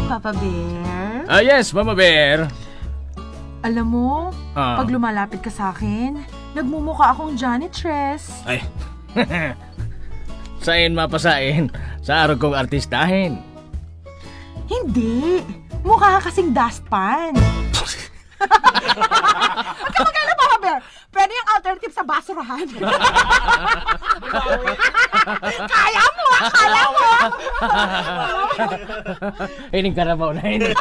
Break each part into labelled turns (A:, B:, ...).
A: Papa Bear?
B: Yes, Mama Bear.
A: Alam mo, pag lumalapit ka sa akin, nagmumukha akong janitress.
B: Ay, sain mapasain sa araw kong artistahin.
A: Hindi, mukha ka kasing dustpan. Huwag ka magkala, Papa Bear. Pwede yung alternative sa basurahan. Kaya mo, akala mo.
B: Ining karabaw na ini.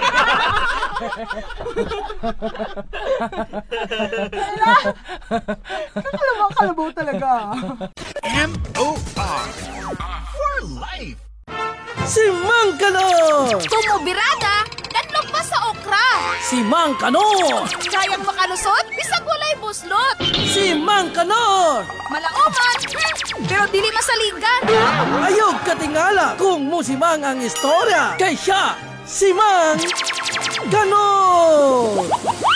A: Kalabaw talaga.
C: M.O.R. For life.
D: Si Mang Kanor!
E: Tumubirada, danlog pa sa okra.
D: Si Mang Kanor!
E: Kayang makalusot, bisag walay buslot.
D: Si Mang Kanor!
E: Malaoman, pero dili masalingan.
D: Ayog katingala kung musimang ang istorya. Kay siya, si Mang Kanor!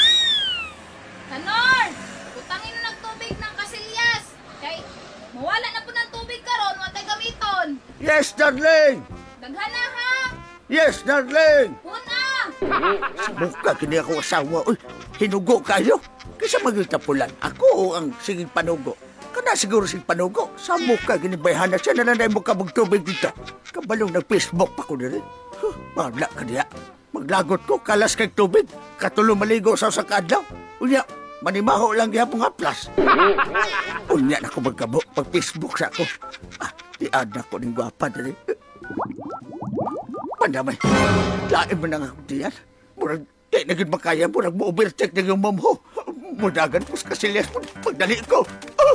E: Kanor, utangin na nagtubig ng kasilyas. Kay, mawala na po ng tubig karon, watay gamiton.
C: Yes, darling!
E: Daghana ha!
C: Yes, darling!
E: Una!
C: Mukha kini ako asawa. Uy, hinugo kayo. Kisa magitapulan. Ako ang siging panugo. Kana siguro siging panugo. Sa mukha kini bayhana siya na nanay mukha magtubig dito. Kabalong nag-Facebook pa ko na rin. Wala ka niya. Maglagot ko, kalas kay tubig. Katulo maligo sa kadlaw. Unya, manimaho lang gihapong haplas. Unya na ko magkabo. Pag-Facebook sa ako. Tiad na ko ng gwapa na rin. Pandamay, lain mo na nga ako diyan. Murag, di na gid makaya, murag mo-overcheck na yung mom ho. Mudagan po sa kasilyas mo, pagdali ko.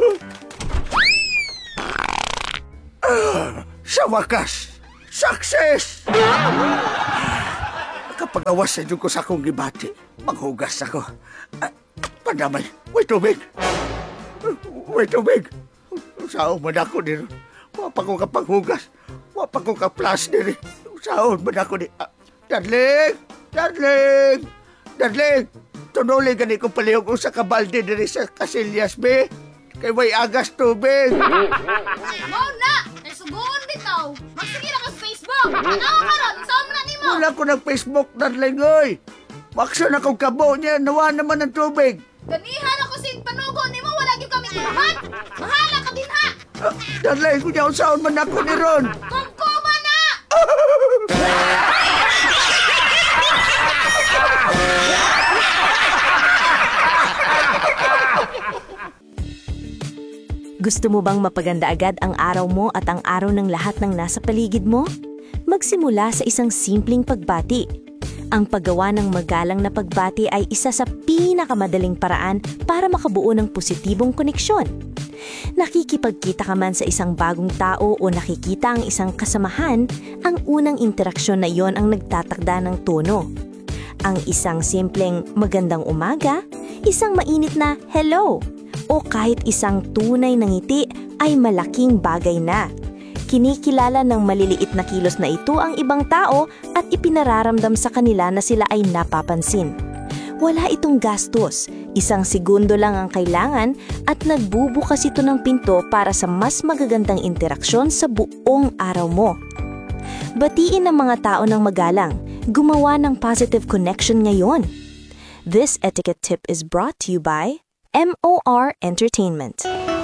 C: Sa wakas, success! Kapag-awas sa ko sa akong gibati, maghugas ako. Pandamay, way tubig. Way tubig. Saan man ako din. Wapa ko kapaghugas. Wapa ko ka-plus din. Saan man ako din. Darling! Darling! Darling! Tunuli gani ko palihog sa kabalde din sa kasilyas, be. Kay way agas tubig.
E: Mau na! Nasugoon bitaw! Magsige na ka sa Facebook! Ano ka ron? Saan na ni mo?
C: Wala ko ng Facebook, darling, oy. Maksa na kong kabo niya. Nawa naman ng tubig.
E: Ganihan ako sin panugo ni mo, wala gyud kami inuman. Mahala ka din ha.
C: Darling, kunya saan man ako ni Ron.
E: Kumkuma na.
F: Gusto mo bang mapaganda agad ang araw mo at ang araw ng lahat ng nasa paligid mo? Magsimula sa isang simpleng pagbati. Ang paggawa ng magalang na pagbati ay isa sa pinakamadaling paraan para makabuo ng positibong koneksyon. Nakikipagkita ka man sa isang bagong tao o nakikita ang isang kasamahan, ang unang interaksyon na iyon ang nagtatakda ng tono. Ang isang simpleng magandang umaga, isang mainit na hello, o kahit isang tunay na ngiti ay malaking bagay na. Kinikilala ng maliliit na kilos na ito ang ibang tao at ipinararamdam sa kanila na sila ay napapansin. Wala itong gastos, isang segundo lang ang kailangan at nagbubukas ito ng pinto para sa mas magagandang interaksyon sa buong araw mo. Batiin ang mga tao ng magalang, gumawa ng positive connection ngayon. This etiquette tip is brought to you by MOR Entertainment.